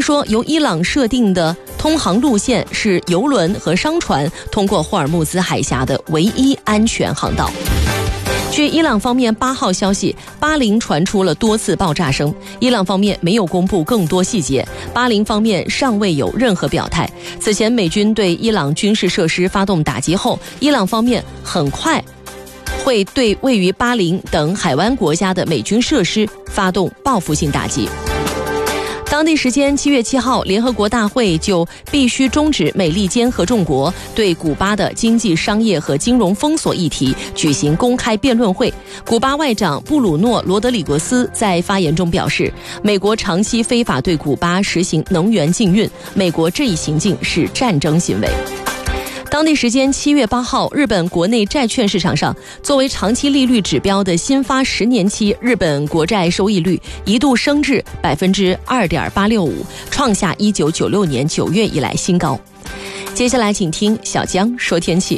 说，由伊朗设定的通航路线是油轮和商船通过霍尔木兹海峡的唯一安全航道。据伊朗方面8号消息，巴林传出了多次爆炸声，伊朗方面没有公布更多细节，巴林方面尚未有任何表态。此前美军对伊朗军事设施发动打击后，伊朗方面很快会对位于巴林等海湾国家的美军设施发动报复性打击。当地时间7月7号，联合国大会就必须终止美利坚合众国对古巴的经济、商业和金融封锁议题举行公开辩论会。古巴外长布鲁诺·罗德里格斯在发言中表示，美国长期非法对古巴实行能源禁运，美国这一行径是战争行为。当地时间7月8号，日本国内债券市场上，作为长期利率指标的新发10年期日本国债收益率一度升至 2.865%， 创下1996年9月以来新高。接下来请听小江说天气。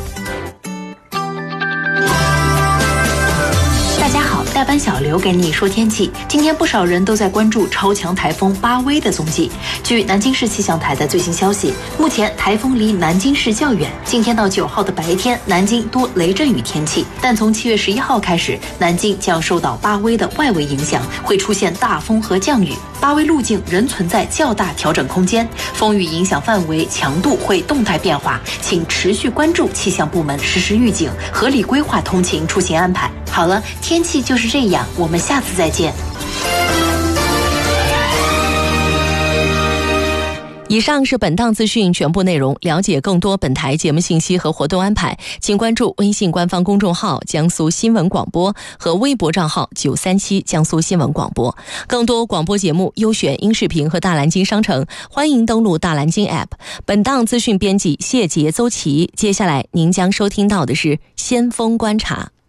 代班小刘给你说天气。今天不少人都在关注超强台风巴威的踪迹。据南京市气象台的最新消息，目前台风离南京市较远，今天到9号的白天，南京多雷阵雨天气。但从7月11号开始，南京将受到巴威的外围影响，会出现大风和降雨。巴威路径仍存在较大调整空间，风雨影响范围、强度会动态变化，请持续关注气象部门实时预警，合理规划通勤出行安排。好了，天气就是这样，我们下次再见。 以上是本档资讯全部内容。了解更多本台节目信息和活动安排，请关注微信官方公众号江苏新闻广播和微博账号937江苏新闻广播。更多广播节目优选音视频和大蓝鲸商城，欢迎登录大蓝鲸 App。 本档资讯编辑谢杰、邹琪。接下来您将收听到的是先锋观察。